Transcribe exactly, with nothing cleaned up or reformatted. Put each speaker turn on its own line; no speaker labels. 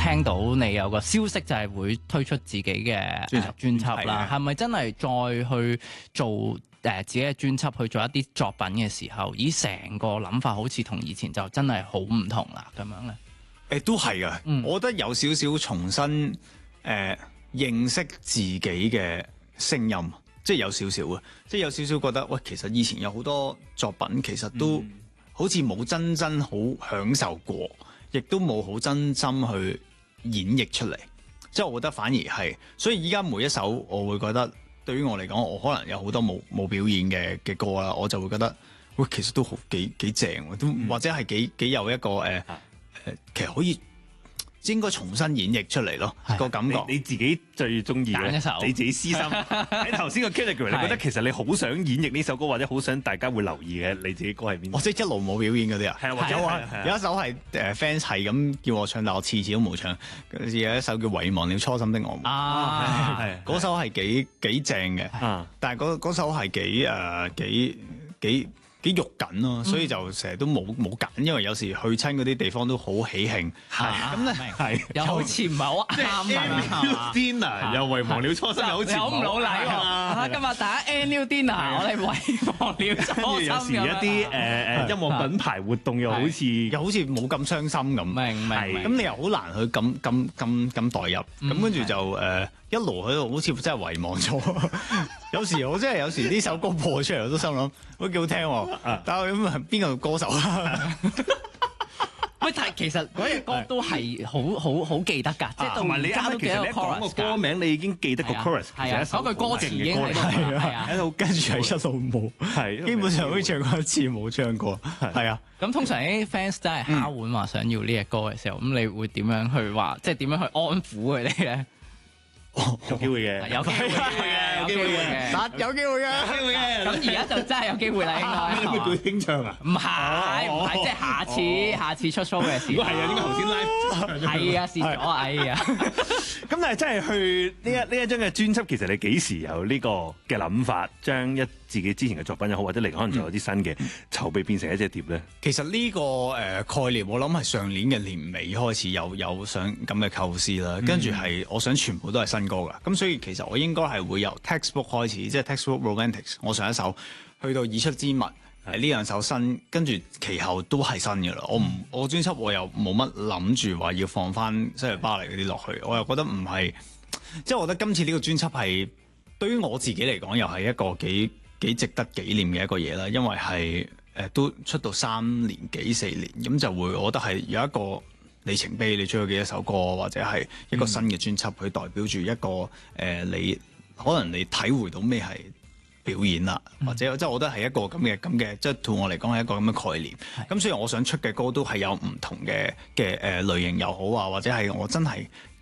聽到你有個消息就係會推出自己嘅專輯專輯啦，係咪真係再去做誒、呃、自己嘅專輯去做一啲作品嘅時候，咦成個諗法好似同以前就真係好唔同啦咁樣咧？
誒都係噶，嗯、我覺得有少少重新誒、呃、認識自己嘅聲音，即係有少少啊，即係有少少覺得喂，其實以前有好多作品其實都好似冇真真好享受過，亦都冇好真心去演繹出嚟。即係我覺得反而係，所以依家每一首我會覺得對於我嚟講，我可能有好多冇冇表演嘅嘅歌啦，我就會覺得喂，其實都好幾幾正，都或者係幾幾有一個誒。呃誒，其實可以應該重新演繹出嚟咯，個感覺。
你，你自己最中意嘅，你自己私心喺頭先個 category，你覺得其實你好想演繹呢首歌，或者好想大家會留意嘅，你自己歌係邊？
我即係一路冇表演嗰啲啊，
係或者
有有一首係誒 fans 係咁叫我唱，但我次次都冇唱。有一首叫《遺忘了初心的我》
啊，
係嗰首係幾幾正嘅，但係嗰嗰首係幾誒幾幾。幾肉緊咯，所以就成日都冇冇揀，因為有時去親嗰啲地方都好喜慶，
咁咧係又好似唔係好啱啊
！Dinner 又遺忘了初心，又好似
好唔老禮喎！今日大家 annual dinner，我哋遺忘了初心。
有時一啲誒誒音樂品牌活動又好似
又好似冇咁傷心咁，
明明
咁你又好難去咁咁咁咁代入，咁跟住就誒一路喺度好似真係遺忘咗。有時我真係有時呢首歌播出嚟，我都心諗都幾好聽喎。但係咁係邊個歌手啊？
喂，但係其實嗰隻歌都係好好好記得㗎，即係
同埋你啱啱其實你講個歌名，你已經記得個 chorus，
係啊，嗰句歌詞已經喺度，係啊，
喺度跟住係一路冇，係基本上好似唱過一次冇唱過，係啊。
咁通常啲 fans 真係敲碗話想要呢隻歌嘅時候，咁你會點樣去話，即係點樣去安撫佢哋咧？
有機會嘅，
有機會嘅，有機會嘅，
嗱，有機會嘅，有機會嘅。
咁而家就真係有機會啦，應該。
你會舉清唱啊？
唔係，唔係，即係下次，下次出 show 嘅時候。
如果係啊，應該頭先 live。
係啊，蝕咗啊，哎呀！
咁但係真係去呢一呢一張嘅專輯，其實你幾時有呢個嘅諗法，將一自己之前嘅作品又好，或者嚟可能仲有啲新嘅籌備變成一隻碟咧？
其實呢個誒概念，我諗係上年嘅年尾開始有有想咁嘅構思啦，跟住係我想全部都係新歌㗎，咁所以其實我應該係會由 Textbook 開始，即係 Textbook Romantics，我上一首去到已出之物，呢兩首新，跟住其後都係新嘅啦。我唔我專輯我又冇乜諗住話要放翻西域巴黎嗰啲落去，我又覺得唔係，即係我覺得今次呢個專輯係對於我自己嚟講又係一個幾幾值得紀念嘅一個嘢啦，因為係誒、呃、都出到三年幾四年，咁就會我覺得係有一個里程碑，你出咗幾多首歌，或者係一個新嘅專輯，佢代表住一個誒、呃、你可能你體會到咩係表演啦，或者即係我覺得係一個咁嘅咁嘅，即係對我嚟講係一個咁嘅概念。咁是所以我想出嘅歌都係有唔同嘅嘅誒類型又好啊，或者係我真係